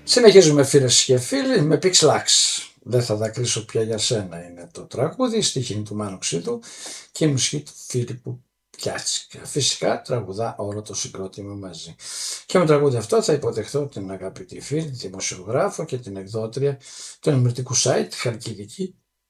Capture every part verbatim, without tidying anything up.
Συνεχίζουμε φίλες και φίλοι με Pixlax. Δεν θα δακρύσω πια για σένα είναι το τραγούδι, στίχη του Μάνου Ξύδου και η μουσική του Φίλιππου Πιάτσικα. Φυσικά τραγουδά όλο το συγκρότημα μαζί. Και με το τραγούδι αυτό θα υποδεχθώ την αγαπητή φίλη, τη δημοσιογράφο και την εκδότρια του ενημερωτικού site Χαλκιδική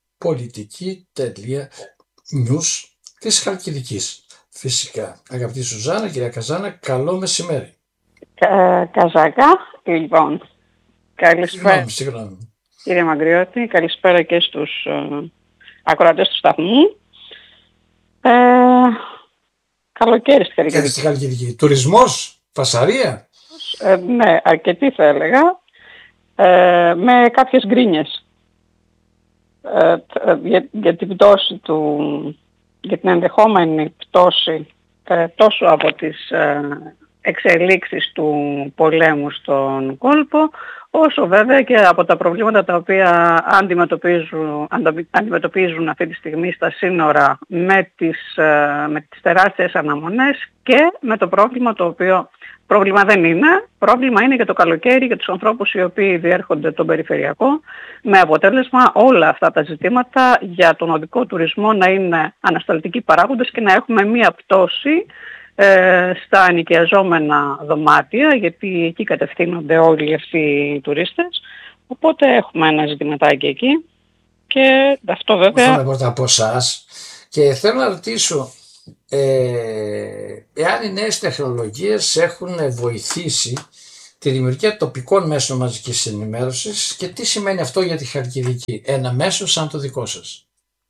Πολιτική.news της Χαλκιδικής. Φυσικά. Αγαπητή Σουζάνα, κυρία Καζάνα, καλό μεσημέρι. Κα, Καζάκα, λοιπόν. Καλησπέρα. Συγγνώμη, συγγνώμη. Κύριε Μαγκριώτη, καλησπέρα και στους ε, ακροατές του σταθμού. Ε, καλοκαίρι στη Χαλκιδική. Στη Χαλκιδική. Τουρισμός, φασαρία. Ε, ναι, αρκετή θα έλεγα. Ε, με κάποιες γκρίνιες. Ε, για, για την πτώση του, για την ενδεχόμενη πτώση ε, τόσο από τις ε, εξελίξεις του πολέμου στον κόλπο, όσο βέβαια και από τα προβλήματα τα οποία αντιμετωπίζουν, αντιμετωπίζουν αυτή τη στιγμή στα σύνορα με τις, με τις τεράστιες αναμονές και με το πρόβλημα το οποίο πρόβλημα δεν είναι, πρόβλημα είναι για το καλοκαίρι για τους ανθρώπους οι οποίοι διέρχονται τον περιφερειακό, με αποτέλεσμα όλα αυτά τα ζητήματα για τον οδικό τουρισμό να είναι ανασταλτικοί παράγοντες και να έχουμε μία πτώση στα ενοικιαζόμενα δωμάτια, γιατί εκεί κατευθύνονται όλοι αυτοί οι τουρίστες. Οπότε έχουμε ένα ζητηματάκι εκεί και αυτό βέβαια... Αυτό πρώτα από εσάς. Και θέλω να ρωτήσω ε, εάν οι νέες τεχνολογίες έχουν βοηθήσει τη δημιουργία τοπικών μέσων μαζικής ενημέρωσης και τι σημαίνει αυτό για τη Χαλκιδική, ένα μέσο σαν το δικό σας.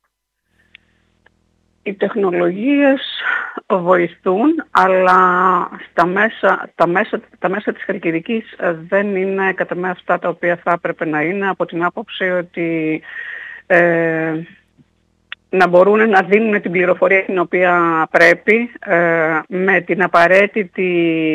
Οι τεχνολογίες βοηθούν, αλλά στα μέσα, τα, μέσα, τα μέσα της Χαλκιδικής δεν είναι κατά μένα αυτά τα οποία θα έπρεπε να είναι, από την άποψη ότι ε, να μπορούν να δίνουν την πληροφορία την οποία πρέπει ε, με την απαραίτητη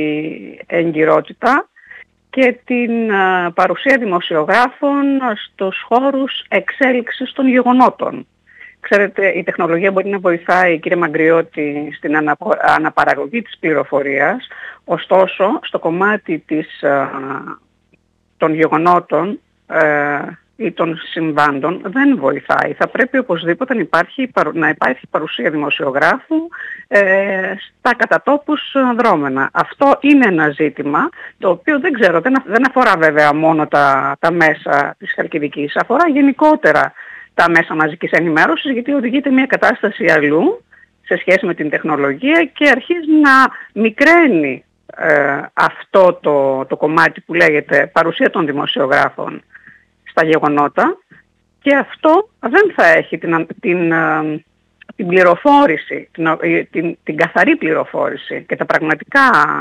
εγκυρότητα και την ε, παρουσία δημοσιογράφων στους χώρους εξέλιξης των γεγονότων. Ξέρετε, η τεχνολογία μπορεί να βοηθάει, κύριε Μαγκριώτη, στην αναπαραγωγή της πληροφορίας, ωστόσο, στο κομμάτι της, των γεγονότων ε, ή των συμβάντων δεν βοηθάει. Θα πρέπει οπωσδήποτε να υπάρχει, να υπάρχει παρουσία δημοσιογράφου ε, στα κατατόπους δρόμενα. Αυτό είναι ένα ζήτημα το οποίο δεν ξέρω, δεν, δεν αφορά βέβαια μόνο τα, τα μέσα της Χαλκιδικής, αφορά γενικότερα τα μέσα μαζικής ενημέρωσης, γιατί οδηγείται μια κατάσταση αλλού σε σχέση με την τεχνολογία και αρχίζει να μικραίνει ε, αυτό το, το κομμάτι που λέγεται παρουσία των δημοσιογράφων στα γεγονότα και αυτό δεν θα έχει την, την, την πληροφόρηση, την, την, την καθαρή πληροφόρηση και τα πραγματικά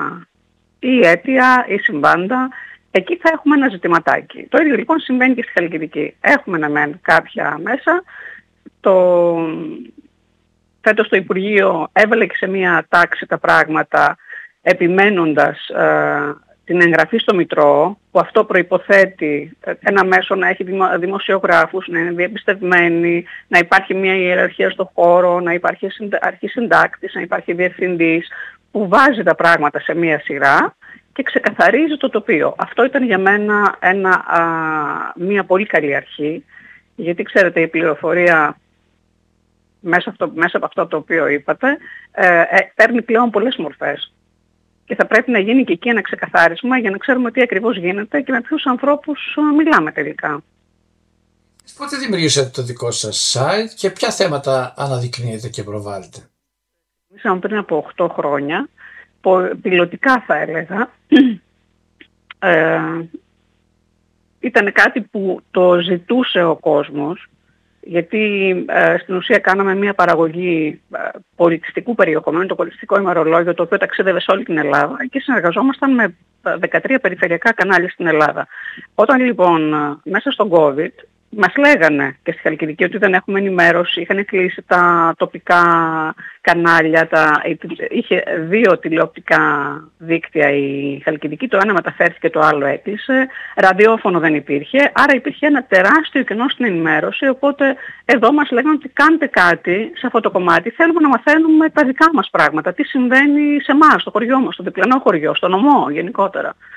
ή αίτια ή συμβάντα. Εκεί θα έχουμε ένα ζητηματάκι. Το ίδιο λοιπόν συμβαίνει και στη Χαλκιδική. Έχουμε να μεν κάποια μέσα. Το... Φέτος το Υπουργείο έβαλε και σε μία τάξη τα πράγματα επιμένοντας ε, την εγγραφή στο Μητρό, που αυτό προϋποθέτει ένα μέσο να έχει δημοσιογράφους, να είναι διαπιστευμένοι, να υπάρχει μία ιεραρχία στο χώρο, να υπάρχει αρχισυντάκτης, να υπάρχει διευθυντής, που βάζει τα πράγματα σε μία σειρά και ξεκαθαρίζει το τοπίο. Αυτό ήταν για μένα ένα, α, μια πολύ καλή αρχή, γιατί ξέρετε η πληροφορία μέσα, αυτό, μέσα από αυτό το οποίο είπατε ε, ε, παίρνει πλέον πολλές μορφές και θα πρέπει να γίνει και εκεί ένα ξεκαθάρισμα για να ξέρουμε τι ακριβώς γίνεται και με ποιους ανθρώπους μιλάμε τελικά. Πότε δημιουργήσατε το δικό σας site και ποια θέματα αναδεικνύετε και προβάλλετε? Ήσαμε πριν από οκτώ χρόνια, πιλωτικά θα έλεγα. Ε, ήταν κάτι που το ζητούσε ο κόσμος, γιατί ε, στην ουσία κάναμε μια παραγωγή ε, πολιτιστικού περιεχομένου, το πολιτιστικό ημερολόγιο, το οποίο ταξίδευε σε όλη την Ελλάδα και συνεργαζόμασταν με δεκατρία περιφερειακά κανάλια στην Ελλάδα. Όταν λοιπόν μέσα στον COVID μας λέγανε και στη Χαλκιδική ότι δεν έχουμε ενημέρωση, είχαν κλείσει τα τοπικά κανάλια, τα, είχε δύο τηλεοπτικά δίκτυα η Χαλκιδική, το ένα μεταφέρθηκε, το άλλο έκλεισε, ραδιόφωνο δεν υπήρχε, άρα υπήρχε ένα τεράστιο κενό στην ενημέρωση, οπότε εδώ μας λέγανε ότι κάντε κάτι σε αυτό το κομμάτι, θέλουμε να μαθαίνουμε τα δικά μας πράγματα, τι συμβαίνει σε εμάς, στο χωριό μας, στο διπλανό χωριό, στο νομό γενικότερα.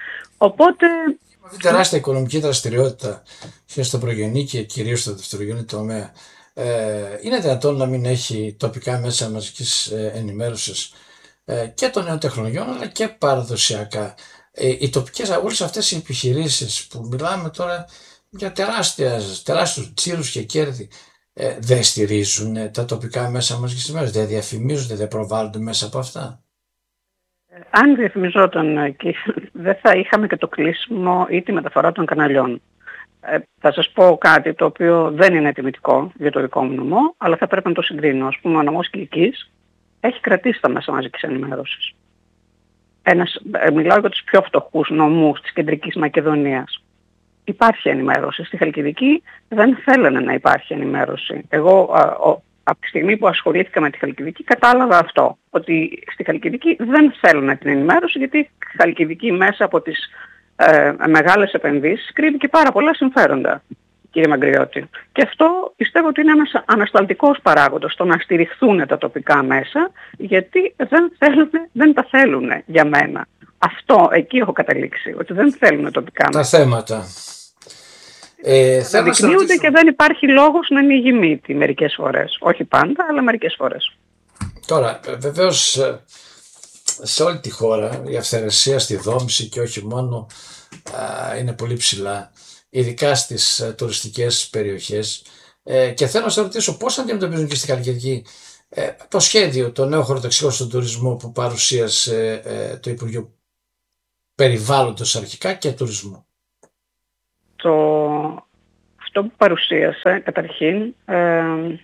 Οπότε... Αυτή τεράστια οικονομική δραστηριότητα και στο προγενή και κυρίως στο δευτερογενή τομέα, ε, είναι δυνατόν να μην έχει τοπικά μέσα μαζικής ε, ενημέρωσης ε, και των νέων τεχνολογιών, αλλά και παραδοσιακά? Ε, οι τοπικές, όλες αυτές οι επιχειρήσεις που μιλάμε τώρα για τεράστιες, τεράστιους τσίρους και κέρδη, ε, δεν στηρίζουν ε, τα τοπικά μέσα μαζικής ενημέρωσης, δεν διαφημίζονται, δεν προβάλλονται μέσα από αυτά? Αν διαφημιζόταν και δεν θα είχαμε και το κλείσιμο ή τη μεταφορά των καναλιών. Ε, θα σας πω κάτι το οποίο δεν είναι τιμητικό για το δικό μου νομό, αλλά θα πρέπει να το συγκρίνω. Ας πούμε, ο νομός Κιλκής έχει κρατήσει τα μέσα μαζικής ενημέρωσης. Ένας, ε, μιλάω για τους πιο φτωχούς νομούς της Κεντρικής Μακεδονίας. Υπάρχει ενημέρωση. Στη Χαλκιδική δεν θέλανε να υπάρχει ενημέρωση. Εγώ α, ο, από τη στιγμή που ασχολήθηκα με τη Χαλκιδική κατάλαβα αυτό. Ότι στη Χαλκιδική δεν θέλουν την ενημέρωση, γιατί η Χαλκιδική μέσα από τις ε, μεγάλες επενδύσεις κρύβει και πάρα πολλά συμφέροντα, κύριε Μαγκριώτη. Και αυτό πιστεύω ότι είναι ένας ανασταλτικός παράγοντας, στο να στηριχθούν τα τοπικά μέσα, γιατί δεν, θέλουν, δεν τα θέλουν για μένα. Αυτό, εκεί έχω καταλήξει, ότι δεν θέλουν τοπικά τα μέσα. θέματα. Ε, Αναδεικνύονται και δεν υπάρχει λόγος να είναι γεμίτη μερικές φορές. Όχι πάντα, αλλά μερικές φορές. Τώρα, βεβαίως, σε όλη τη χώρα η αυθαιρεσία στη δόμηση και όχι μόνο α, είναι πολύ ψηλά, ειδικά στις α, τουριστικές περιοχές. Ε, και θέλω να σας ρωτήσω πώς αντιμετωπίζουν και στη Χαλκιδική ε, το σχέδιο, το νέο χωροταξικό στον τουρισμό που παρουσίασε ε, το Υπουργείο Περιβάλλοντος αρχικά και Τουρισμού. Το... Αυτό που παρουσίασε καταρχήν ε,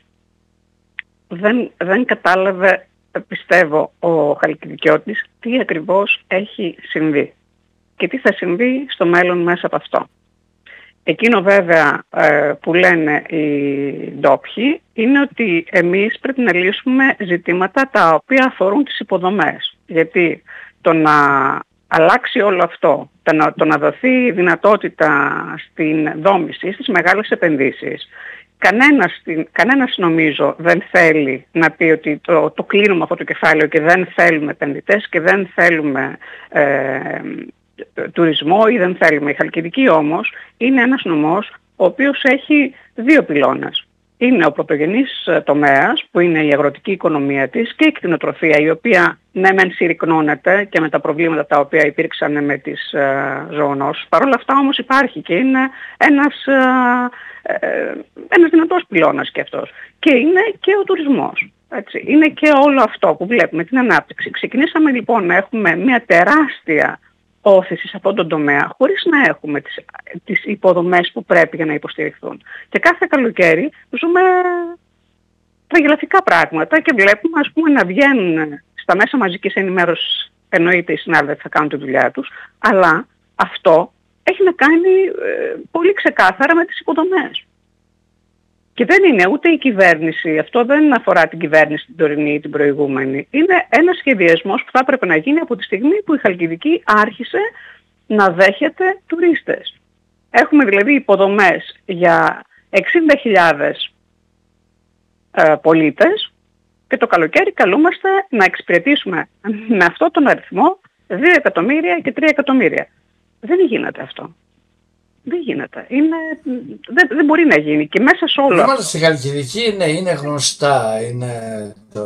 δεν, δεν κατάλαβε, πιστεύω, ο Χαλκιδικιώτης τι ακριβώς έχει συμβεί και τι θα συμβεί στο μέλλον μέσα από αυτό. Εκείνο βέβαια ε, που λένε οι ντόπιοι είναι ότι εμείς πρέπει να λύσουμε ζητήματα τα οποία αφορούν τις υποδομές. Γιατί το να αλλάξει όλο αυτό, το να, το να δοθεί δυνατότητα στην δόμηση, στις μεγάλες επενδύσεις, κανένας, κανένας νομίζω δεν θέλει να πει ότι το, το κλείνουμε αυτό το κεφάλαιο και δεν θέλουμε επενδυτές και δεν θέλουμε ε, τουρισμό ή δεν θέλουμε. Η Χαλκιδική όμως είναι ένας νομός ο οποίος έχει δύο πυλώνες. Είναι ο πρωτογενής τομέας που είναι η αγροτική οικονομία της και η κτηνοτροφία, η οποία ναι μεν συρρυκνώνεται και με τα προβλήματα τα οποία υπήρξαν με τις ε, ζωονόσους. Παρ' όλα αυτά όμως υπάρχει και είναι ένας, ε, ε, ένας δυνατός πυλώνας και αυτός. Και είναι και ο τουρισμός. Έτσι. Είναι και όλο αυτό που βλέπουμε, την ανάπτυξη. Ξεκινήσαμε λοιπόν να έχουμε μια τεράστια όθηση σε αυτόν τον τομέα, χωρίς να έχουμε τις, τις υποδομές που πρέπει για να υποστηριχθούν. Και κάθε καλοκαίρι ζούμε τραγελαφικά πράγματα και βλέπουμε, ας πούμε, να βγαίνουν στα μέσα μαζικής ενημέρωσης, εννοείται οι συνάδελφοι θα κάνουν τη δουλειά τους, αλλά αυτό έχει να κάνει ε, πολύ ξεκάθαρα με τις υποδομές. Και δεν είναι ούτε η κυβέρνηση, αυτό δεν αφορά την κυβέρνηση την τωρινή ή την προηγούμενη. Είναι ένας σχεδιασμός που θα έπρεπε να γίνει από τη στιγμή που η Χαλκιδική άρχισε να δέχεται τουρίστες. Έχουμε δηλαδή υποδομές για εξήντα χιλιάδες ε, πολίτες και το καλοκαίρι καλούμαστε να εξυπηρετήσουμε με αυτόν τον αριθμό δύο εκατομμύρια και τρία εκατομμύρια. Δεν γίνεται αυτό. Δεν γίνεται. Είναι, δεν, δεν μπορεί να γίνει. Και μέσα σε όλο αυτό. Στη Χαλκιδική ναι, είναι γνωστά. Είναι το,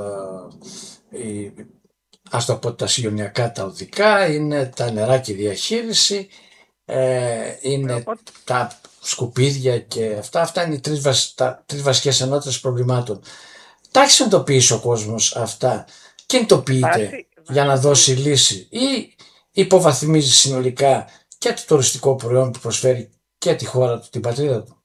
η, ας το πω τα σιωνιακά τα οδικά, είναι τα νερά και η διαχείριση, ε, είναι Οπότε... τα σκουπίδια και αυτά. Αυτά είναι οι τρεις, βασ, τα, τρεις βασικές ενότητες προβλημάτων. Τα έχει συνειδητοποιήσει ο κόσμος αυτά και κινητοποιείται Βάση... για να δώσει λύση ή υποβαθμίζει συνολικά και το τουριστικό προϊόν που προσφέρει και τη χώρα του, την πατρίδα του.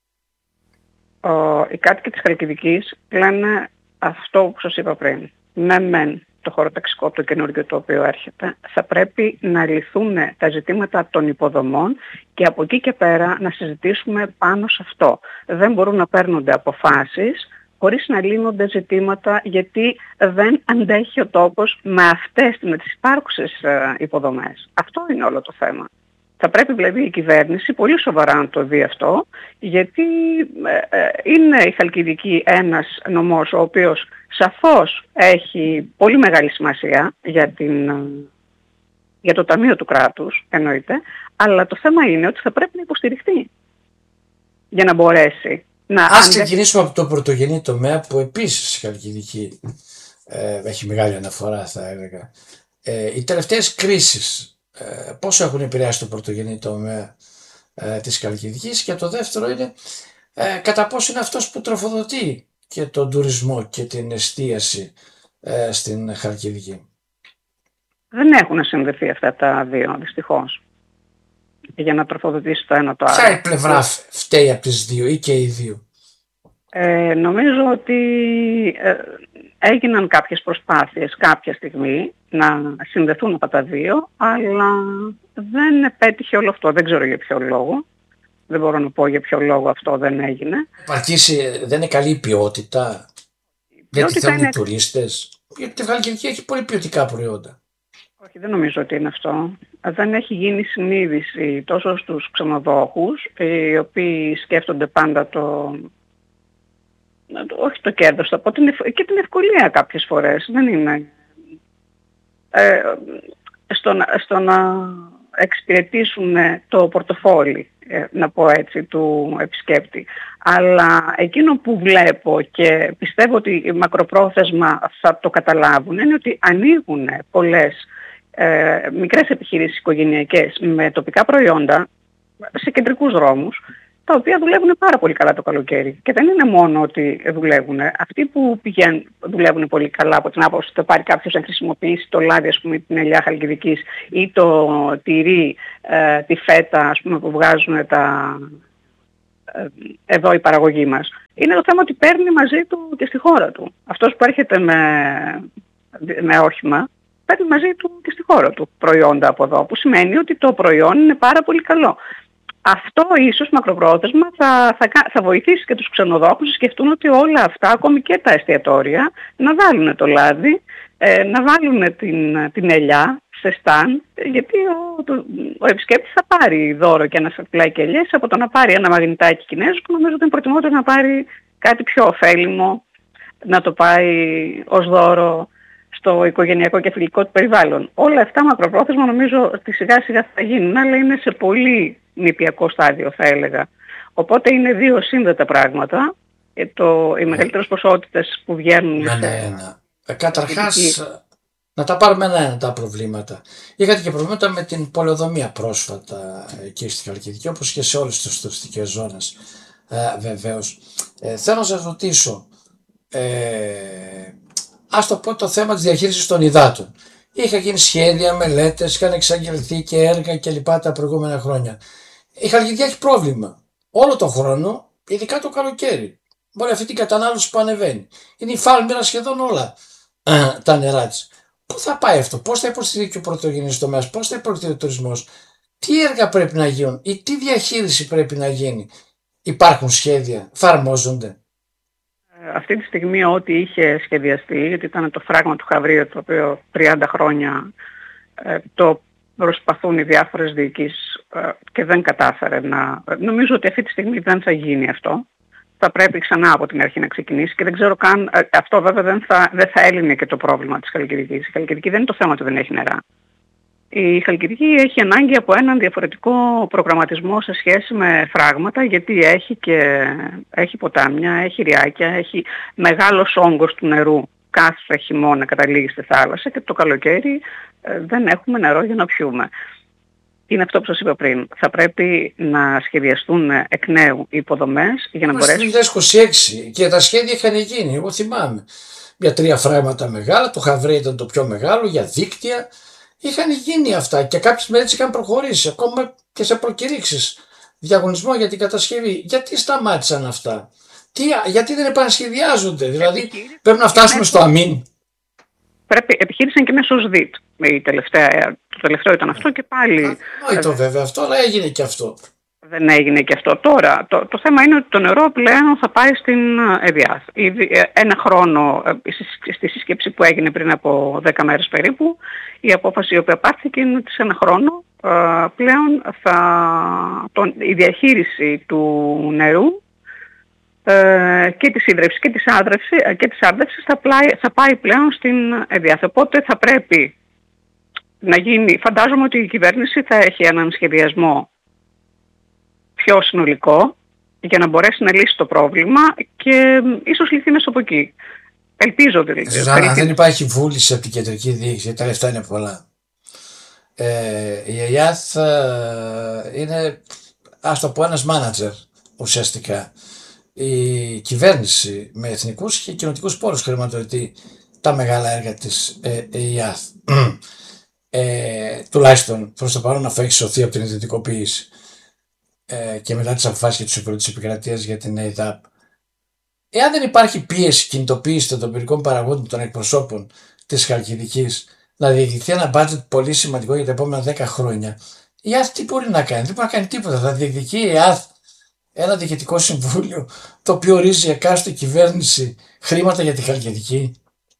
Ο, οι κάτοικοι της Χαλκιδικής λένε αυτό που σας είπα πριν. Ναι μεν το χωροταξικό, το καινούργιο το οποίο έρχεται, θα πρέπει να λυθούν τα ζητήματα των υποδομών και από εκεί και πέρα να συζητήσουμε πάνω σε αυτό. Δεν μπορούν να παίρνονται αποφάσεις χωρίς να λύνονται ζητήματα, γιατί δεν αντέχει ο τόπος με αυτές, με τις υπάρχουσες υποδομές. Αυτό είναι όλο το θέμα. Θα πρέπει δηλαδή η κυβέρνηση πολύ σοβαρά να το δει αυτό, γιατί ε, ε, είναι η Χαλκιδική ένας νομός ο οποίος σαφώς έχει πολύ μεγάλη σημασία για την, για το Ταμείο του Κράτους, εννοείται, αλλά το θέμα είναι ότι θα πρέπει να υποστηριχθεί για να μπορέσει να... Ας ξεκινήσουμε από το πρωτογενή τομέα που επίσης η Χαλκιδική ε, έχει μεγάλη αναφορά, θα έλεγα. Ε, οι τελευταίες κρίσεις ε, πόσο έχουν επηρεάσει το πρωτογενή τομέα ε, της Χαλκιδικής, και το δεύτερο είναι ε, κατά πόσο είναι αυτός που τροφοδοτεί και τον τουρισμό και την εστίαση ε, στην Χαλκιδική. Δεν έχουν συνδεθεί αυτά τα δύο, δυστυχώς, για να τροφοδοτήσει το ένα το άλλο. Ποια η πλευρά φταίει από τις δύο ή και οι δύο? Ε, νομίζω ότι ε, έγιναν κάποιες προσπάθειες κάποια στιγμή να συνδεθούν αυτά τα δύο, αλλά δεν επέτυχε όλο αυτό. Δεν ξέρω για ποιο λόγο. Δεν μπορώ να πω για ποιο λόγο αυτό δεν έγινε. Παρκής, δεν είναι καλή η ποιότητα, γιατί θέλουν είναι... οι τουρίστες, γιατί η Χαλκιδική έχει πολύ ποιοτικά προϊόντα. Όχι, δεν νομίζω ότι είναι αυτό. Δεν έχει γίνει συνείδηση τόσο στους ξενοδόχους, οι οποίοι σκέφτονται πάντα το... όχι το κέρδος, θα πω, και την ευκολία κάποιες φορές. Δεν είναι... Ε, στο, να, στο να εξυπηρετήσουν το πορτοφόλι, ε, να πω έτσι, του επισκέπτη. Αλλά εκείνο που βλέπω και πιστεύω ότι μακροπρόθεσμα θα το καταλάβουν είναι ότι ανοίγουν πολλές ε, μικρές επιχειρήσεις οικογενειακές με τοπικά προϊόντα σε κεντρικούς δρόμους, τα οποία δουλεύουν πάρα πολύ καλά το καλοκαίρι. Και δεν είναι μόνο ότι δουλεύουν. Αυτοί που πηγαίνουν, δουλεύουν πολύ καλά από την άποψη ότι θα πάρει κάποιος να χρησιμοποιήσει το λάδι, ας πούμε, την ελιά Χαλκιδικής ή το τυρί, ε, τη φέτα, ας πούμε, που βγάζουν τα, ε, εδώ η παραγωγή μας. Είναι το θέμα ότι παίρνει μαζί του και στη χώρα του. Αυτός που έρχεται με, με όχημα, παίρνει μαζί του και στη χώρα του προϊόντα από εδώ, που σημαίνει ότι το προϊόν είναι πάρα πολύ καλό. Αυτό ίσως μακροπρόθεσμα θα, θα, θα βοηθήσει και τους ξενοδόχους να σκεφτούν ότι όλα αυτά, ακόμη και τα εστιατόρια, να βάλουν το λάδι, ε, να βάλουν την, την ελιά σε στάν, γιατί ο, το, ο επισκέπτης θα πάρει δώρο και ένα σακουλάκι ελιές από το να πάρει ένα μαγνητάκι κινέζικο. Νομίζω ότι είναι προτιμότερο να πάρει κάτι πιο ωφέλιμο, να το πάει ως δώρο στο οικογενειακό και φιλικό του περιβάλλον. Όλα αυτά μακροπρόθεσμα νομίζω ότι σιγά σιγά θα γίνουν, αλλά είναι σε πολύ νηπιακό στάδιο, θα έλεγα. Οπότε είναι δύο σύνδετα πράγματα. Ε, το, οι μεγαλύτερες ποσότητες που βγαίνουν... Ναι, ναι, ναι. Καταρχάς, να τα πάρουμε ένα-ένα τα προβλήματα. Είχατε και προβλήματα με την πολεοδομία πρόσφατα εκεί στη Χαλκιδική, όπως και σε όλες τις τουριστικές ζώνες, ε, βεβαίως. Ε, θέλω να σας ρωτήσω, ε, ας το πω, το θέμα της διαχείρισης των υδάτων. Είχα γίνει σχέδια, μελέτες, είχαν εξαγγελθεί και έργα κλπ. Τα προηγούμενα χρόνια. Η Χαλκιδική έχει πρόβλημα όλο τον χρόνο, ειδικά το καλοκαίρι. Μπορεί αυτή την κατανάλωση που ανεβαίνει. Είναι η φάλμηρα σχεδόν όλα τα νερά της. Πού θα πάει αυτό, πώς θα υποστηρίξει ο πρωτογενής τομέας, πώς θα υποστηρίξει ο τουρισμός, τι έργα πρέπει να γίνουν ή τι διαχείριση πρέπει να γίνει? Υπάρχουν σχέδια, εφαρμόζονται? Αυτή τη στιγμή ό,τι είχε σχεδιαστεί, γιατί ήταν το φράγμα του Χαβρίου, το οποίο τριάντα χρόνια ε, το προσπαθούν οι διάφορες διοικήσεις ε, και δεν κατάφερε να... Νομίζω ότι αυτή τη στιγμή δεν θα γίνει αυτό. Θα πρέπει ξανά από την αρχή να ξεκινήσει και δεν ξέρω καν... Ε, αυτό βέβαια δεν θα, δεν θα έλυνε και το πρόβλημα της Χαλκιδικής. Η Χαλκιδική δεν είναι το θέμα ότι δεν έχει νερά. Η Χαλκιδική έχει ανάγκη από έναν διαφορετικό προγραμματισμό σε σχέση με φράγματα, γιατί έχει και έχει ποτάμια, έχει ριάκια, έχει μεγάλος όγκος του νερού. Κάθε χειμώνα καταλήγει στη θάλασσα και το καλοκαίρι ε, δεν έχουμε νερό για να πιούμε. Είναι αυτό που σας είπα πριν. Θα πρέπει να σχεδιαστούν εκ νέου οι υποδομές για να μπορέσουν... Το δύο χιλιάδες είκοσι έξι και τα σχέδια είχαν γίνει, εγώ θυμάμαι. Για τρία φράγματα μεγάλα, το Χαβρέ ήταν το πιο μεγάλο, για δίκτυα. Είχαν γίνει αυτά και κάποιες μελέτες είχαν προχωρήσει, ακόμα και σε προκηρύξεις, διαγωνισμό για την κατασκευή. Γιατί σταμάτησαν αυτά? Τι, γιατί δεν επανασχεδιάζονται? Δηλαδή Επιχείρη... πρέπει να φτάσουμε στο αμήν. Πρέπει, επιχείρησαν και μέσω ΣΔΙΤ. Η τελευταία, το τελευταίο ήταν αυτό και πάλι... Νόητο βέβαια αυτό, αλλά έγινε και αυτό. Δεν έγινε και αυτό. Τώρα, το, το θέμα είναι ότι το νερό πλέον θα πάει στην ΕΔΙΑΘ. Ένα χρόνο, στη σύσκεψη που έγινε πριν από δέκα μέρες περίπου, η απόφαση η οποία πάρθηκε είναι ότι σε ένα χρόνο πλέον θα, τον, η διαχείριση του νερού και της ίδρυυσης και της άδρευσης, και της άρδευσης θα, πλάει, θα πάει πλέον στην ΕΔΙΑΘ. Οπότε θα πρέπει να γίνει, φαντάζομαι ότι η κυβέρνηση θα έχει έναν σχεδιασμό πιο συνολικό για να μπορέσει να λύσει το πρόβλημα και ίσως λυθεί μέσα από εκεί. Ελπίζω δηλαδή. Ζουζάννα, αν δεν υπάρχει βούληση από την κεντρική διοίκηση, τα λεφτά είναι πολλά. Ε, η ΕΙΑΘ ε, είναι, ας το πω, ένας μάνατζερ ουσιαστικά. Η κυβέρνηση με εθνικούς και κοινοτικούς πόρους χρηματοδοτεί τα μεγάλα έργα της ε, ΕΙΑΘ. Ε, τουλάχιστον προς το παρόν, αφού έχει σωθεί από την ιδιωτικοποίηση ε, και μετά τις αποφάσεις και του Συμβουλίου της Επικρατείας για την ΕΙΔΑΠ. Εάν δεν υπάρχει πίεση, κινητοποίηση των τοπικών παραγόντων, των εκπροσώπων της Χαλκιδικής, να διεκδικηθεί ένα budget πολύ σημαντικό για τα επόμενα δέκα χρόνια, η ΕΑΘ τι μπορεί να κάνει? Δεν μπορεί να κάνει τίποτα. Θα διεκδικεί η ΕΑΘ ένα διοικητικό συμβούλιο το οποίο ορίζει εκάστοτε κυβέρνηση χρήματα για τη Χαλκιδική?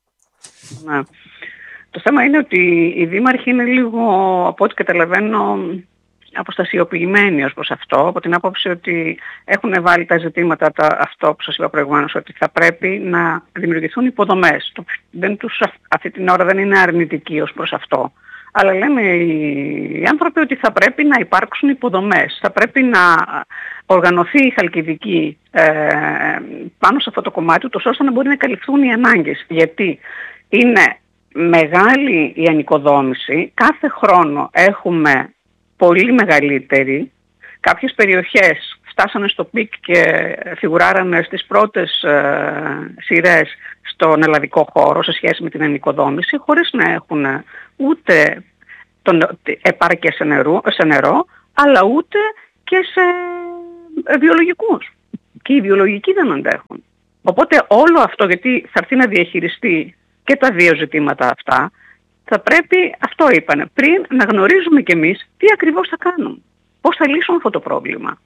Ναι. Το θέμα είναι ότι οι δήμαρχοι είναι λίγο, από ό,τι καταλαβαίνω, αποστασιοποιημένοι ως προς αυτό, από την άποψη ότι έχουν βάλει τα ζητήματα τα, αυτό που σας είπα προηγουμένως, ότι θα πρέπει να δημιουργηθούν υποδομές. Το, δεν τους, αυτή την ώρα δεν είναι αρνητικοί ως προς αυτό. Αλλά λένε οι άνθρωποι ότι θα πρέπει να υπάρξουν υποδομές. Θα πρέπει να οργανωθεί η Χαλκιδική ε, πάνω σε αυτό το κομμάτι, ούτως ώστε να μπορεί να καλυφθούν οι ανάγκες. Γιατί είναι μεγάλη η ανοικοδόμηση. Κάθε χρόνο έχουμε πολύ μεγαλύτερη. Κάποιες περιοχές φτάσανε στο πικ και φιγουράρανε στις πρώτες ε, σειρές στον ελλαδικό χώρο σε σχέση με την ανοικοδόμηση, χωρίς να έχουν ούτε τον, επάρκεια σε, νερού, σε νερό, αλλά ούτε και σε βιολογικούς. Και οι βιολογικοί δεν αντέχουν. Οπότε όλο αυτό, γιατί θα έρθει να διαχειριστεί και τα δύο ζητήματα αυτά, θα πρέπει, αυτό είπανε, πριν να γνωρίζουμε κι εμείς τι ακριβώς θα κάνουμε. Πώς θα λύσουμε αυτό το πρόβλημα.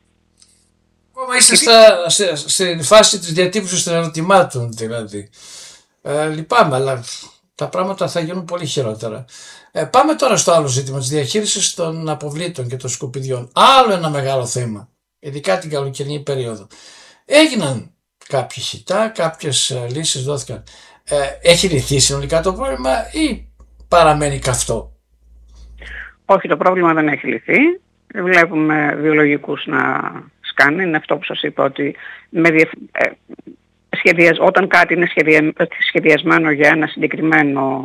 Ακόμα είστε στα, σε, στη φάση της διατύπωσης των ερωτημάτων δηλαδή. Ε, λυπάμαι, αλλά τα πράγματα θα γίνουν πολύ χειρότερα. Ε, πάμε τώρα στο άλλο ζήτημα της διαχείρισης των αποβλήτων και των σκουπιδιών. Άλλο ένα μεγάλο θέμα, ειδικά την καλοκαιρινή περίοδο. Έγιναν κάποιοι χιτά, κάποιες λύσεις δόθηκαν. Ε, έχει λυθεί συνολικά το πρόβλημα ή παραμένει καυτό? Όχι, το πρόβλημα δεν έχει λυθεί. Βλέπουμε βιολογικούς να σκάνε. Είναι αυτό που σας είπα, ότι με διευ... ε, σχεδιασ... όταν κάτι είναι σχεδια... σχεδιασμένο για ένα συγκεκριμένο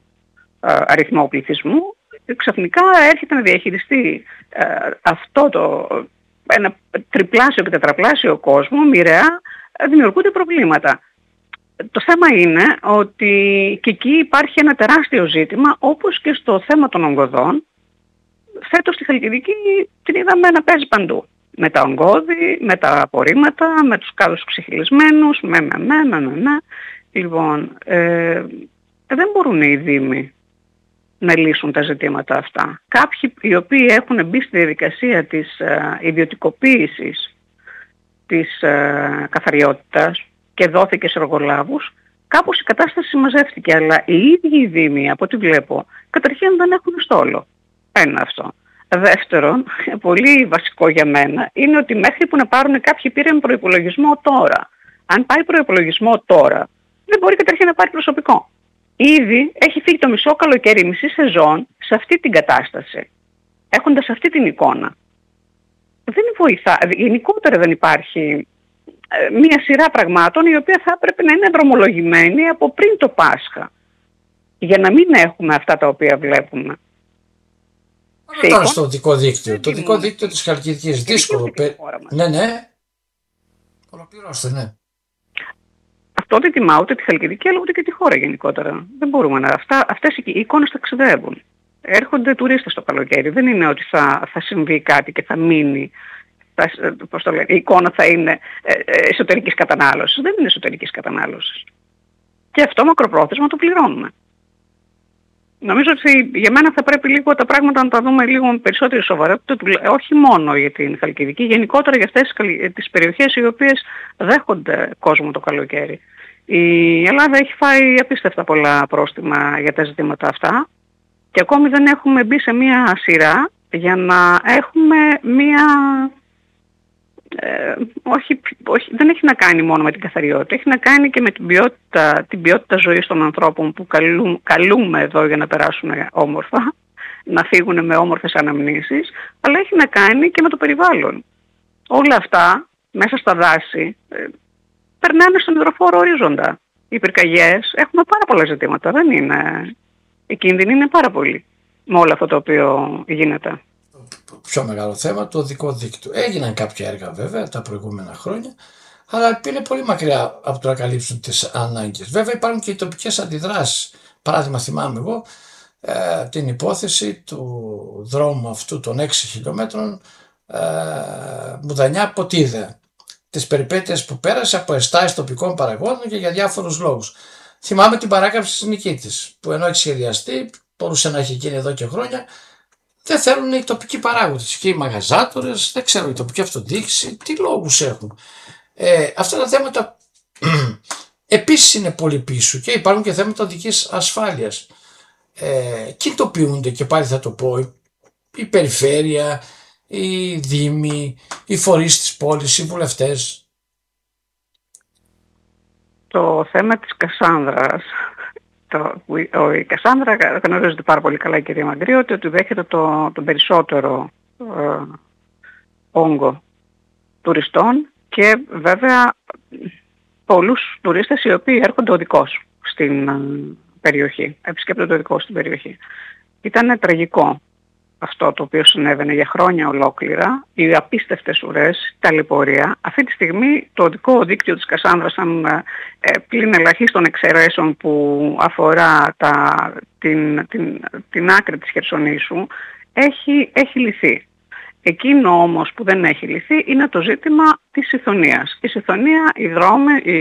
ε, αριθμό πληθυσμού, ξαφνικά έρχεται να διαχειριστεί ε, αυτό το ένα τριπλάσιο και τετραπλάσιο κόσμο, μοιραία δημιουργούνται προβλήματα. Το θέμα είναι ότι και εκεί υπάρχει ένα τεράστιο ζήτημα, όπως και στο θέμα των ογκωδών. Φέτος στη Χαλκιδική την είδαμε να παίζει παντού. Με τα ογκώδη, με τα απορρίμματα, με τους κάδους ξεχυλισμένους, με με με με με με. Λοιπόν, ε, δεν μπορούν οι δήμοι να λύσουν τα ζητήματα αυτά. Κάποιοι οι οποίοι έχουν μπει στη διαδικασία της ε, ιδιωτικοποίησης της ε, καθαριότητας και δόθηκε σε εργολάβους, κάπως η κατάσταση συμμαζεύτηκε, αλλά οι ίδιοι οι δήμοι, από ό,τι βλέπω, καταρχήν δεν έχουν στόλο. Ένα αυτό. Δεύτερον, πολύ βασικό για μένα, είναι ότι μέχρι που να πάρουν κάποιοι πήραν προϋπολογισμό τώρα. Αν πάει προϋπολογισμό τώρα, δεν μπορεί καταρχήν να πάρει προσωπικό. Ήδη έχει φύγει το μισό καλοκαίρι, μισή σεζόν σε αυτή την κατάσταση, έχοντας αυτή την εικόνα. Δεν βοηθά, γενικότερα δεν υπάρχει μία σειρά πραγμάτων η οποία θα έπρεπε να είναι δρομολογημένη από πριν το Πάσχα, για να μην έχουμε αυτά τα οποία βλέπουμε. Πάμε τώρα στο οδικό δίκτυο. Το οδικό δίκτυο της Χαλκιδικής. Δύσκολο. Ναι, ναι. Ολοκληρώστε, ναι. Αυτό δεν τιμά ούτε τη Χαλκιδική, αλλά ούτε και τη χώρα γενικότερα. Δεν μπορούμε να... Αυτά, αυτές οι εικόνες ταξιδεύουν. Έρχονται τουρίστες το καλοκαίρι. Δεν είναι ότι θα, θα συμβεί κάτι και θα μείνει. Θα, πώς το λένε, η εικόνα θα είναι ε, ε, εσωτερικής κατανάλωσης. Δεν είναι εσωτερικής κατανάλωσης. Και αυτό μακροπρόθεσμα το πληρώνουμε. Νομίζω ότι για μένα θα πρέπει λίγο τα πράγματα να τα δούμε λίγο με περισσότερη σοβαρότητα, όχι μόνο για την Χαλκιδική, γενικότερα για αυτές τις περιοχές οι οποίες δέχονται κόσμο το καλοκαίρι. Η Ελλάδα έχει φάει απίστευτα πολλά πρόστιμα για τα ζητήματα αυτά και ακόμη δεν έχουμε μπει σε μία σειρά για να έχουμε μία... Ε, όχι, όχι, δεν έχει να κάνει μόνο με την καθαριότητα, έχει να κάνει και με την ποιότητα, την ποιότητα ζωής των ανθρώπων που καλούμε, καλούμε εδώ για να περάσουν όμορφα, να φύγουν με όμορφες αναμνήσεις, αλλά έχει να κάνει και με το περιβάλλον. Όλα αυτά μέσα στα δάση ε, περνάνε στον υδροφόρο ορίζοντα. Οι πυρκαγιές, έχουμε πάρα πολλά ζητήματα, δεν είναι... Οι κίνδυνοι είναι πάρα πολλοί με όλο αυτό το οποίο γίνεται. Το πιο μεγάλο θέμα, το οδικό δίκτυο. Έγιναν κάποια έργα βέβαια τα προηγούμενα χρόνια, αλλά είναι πολύ μακριά από το να καλύψουν τις ανάγκες. Βέβαια υπάρχουν και οι τοπικές αντιδράσεις. Παράδειγμα, θυμάμαι εγώ ε, την υπόθεση του δρόμου αυτού των έξι χιλιόμετρων ε, Μουδανιά-Ποτίδα. Τις περιπέτειες που πέρασε από εστάσεις τοπικών παραγόντων και για διάφορους λόγους. Θυμάμαι την παράκαμψη της Νικήτης, που ενώ έχει σχεδιαστεί, μπορούσε να έχει γίνει εδώ και χρόνια, δεν θέλουν οι τοπικοί παράγοντες και οι μαγαζάτορες, δεν ξέρω, η τοπική αυτοδιοίκηση, τι λόγους έχουν. Ε, αυτά τα θέματα επίσης είναι πολύ πίσω και υπάρχουν και θέματα οδικής ασφάλειας. Ε, κινητοποιούνται και πάλι θα το πω, η περιφέρεια, οι δήμοι, οι φορείς της πόλης, οι βουλευτές. Το θέμα της Κασάνδρας, το, ο, η Κασάνδρα γνωρίζεται πάρα πολύ καλά η κυρία Μαγκρύωτη ότι δέχεται το, τον περισσότερο ε, όγκο τουριστών και βέβαια πολλούς τουρίστες οι οποίοι έρχονται οδικώς στην ε, περιοχή, επισκέπτονται οδικώς στην περιοχή. Ήταν τραγικό αυτό το οποίο συνέβαινε για χρόνια ολόκληρα, οι απίστευτες ουρές, τα λιπορεία. Αυτή τη στιγμή το οδικό δίκτυο της Κασάνδρας, σαν ε, πλην ελαχίστων εξαιρέσεων που αφορά τα, την, την, την άκρη της Χερσονήσου, έχει, έχει λυθεί. Εκείνο όμως που δεν έχει λυθεί είναι το ζήτημα της Σιθωνίας. Η Σιθωνία, οι δρόμοι,